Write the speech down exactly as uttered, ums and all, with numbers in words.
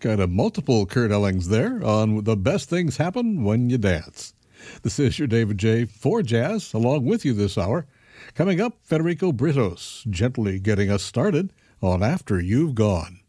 kind of multiple Kurt Ellings there on The Best Things Happen When You Dance. This is your David J. for Jazz, along with you this hour. Coming up, Federico Britos, gently getting us started on After You've Gone.